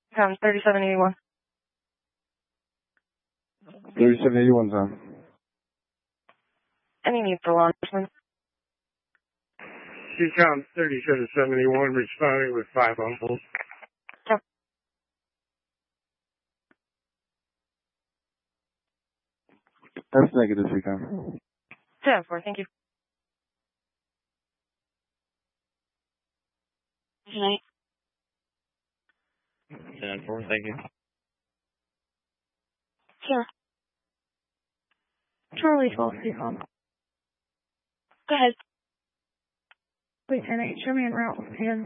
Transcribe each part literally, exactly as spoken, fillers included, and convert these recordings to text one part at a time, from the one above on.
Pound thirty-seven eighty-one. thirty-seven eighty-one's on. Any need for law enforcement? C COM thirty-seven seventy-one responding with five on board. Yep. That's negative, C COM. ten four, thank you. Good night. ten four, thank you. Sure. Charlie twelve, C COM. Go ahead. Wait, ten eight, show me en route. And...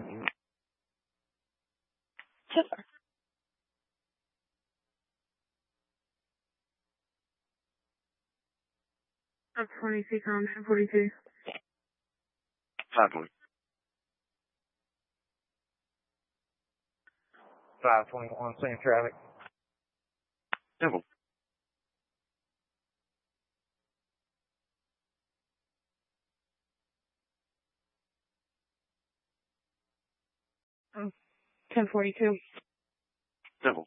ten four. Up twenty, C COM, ten forty-two. five twenty. five twenty-one, same traffic. Temple. Oh, ten forty-two. Temple.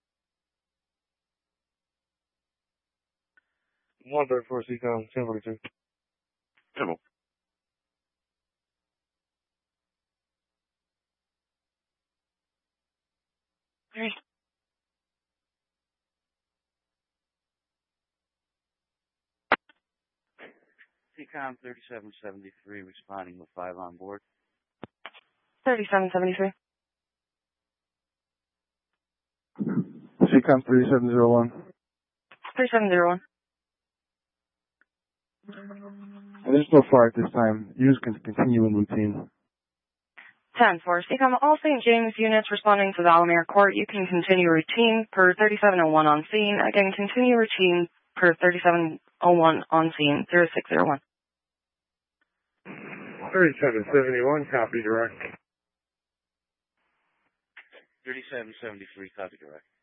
one thirty-four, C COM, ten forty-two. Temple. Alright. C COM thirty-seven seventy-three responding with five on board. thirty-seven seventy-three. C COM thirty-seven oh one. thirty-seven oh one. There's no fire at this time. Use can continue in routine. ten four, C COM, all Saint James units responding to the Alameda Court. You can continue routine per thirty-seven oh one on scene. Again, continue routine per thirty-seven oh one on scene, zero six zero one. thirty-seven seventy-one, copy direct. thirty-seven seventy-three, copy direct.